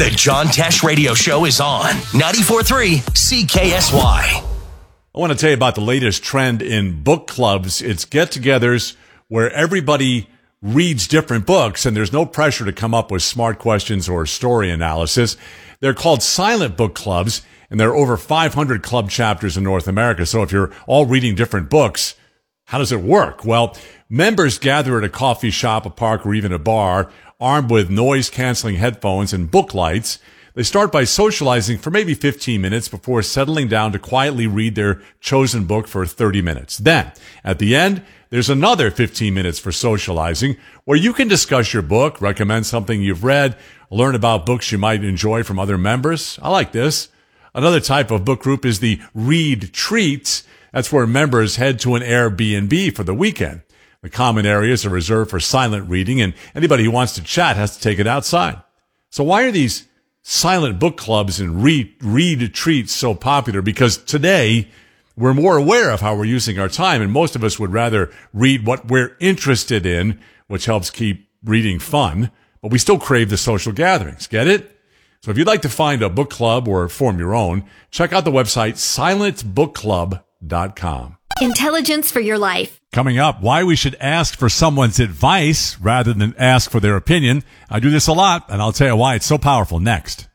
The John Tesh Radio Show is on 94.3 CKSY. I want to tell you about the latest trend in book clubs. It's get-togethers where everybody reads different books, and there's no pressure to come up with smart questions or story analysis. They're called silent book clubs, and there are over 500 club chapters in North America. So if you're all reading different books, how does it work? Well, members gather at a coffee shop, a park, or even a bar, armed with noise-canceling headphones and book lights. They start by socializing for maybe 15 minutes before settling down to quietly read their chosen book for 30 minutes. Then, at the end, there's another 15 minutes for socializing where you can discuss your book, recommend something you've read, learn about books you might enjoy from other members. I like this. Another type of book group is the Read Treats. That's where members head to an Airbnb for the weekend. The common areas are reserved for silent reading, and anybody who wants to chat has to take it outside. So why are these silent book clubs and read treats so popular? Because today we're more aware of how we're using our time, and most of us would rather read what we're interested in, which helps keep reading fun, but we still crave the social gatherings. Get it? So if you'd like to find a book club or form your own, check out the website silentbookclub.com. Intelligence for your life. Coming up, why we should ask for someone's advice rather than ask for their opinion. I do this a lot, and I'll tell you why it's so powerful next.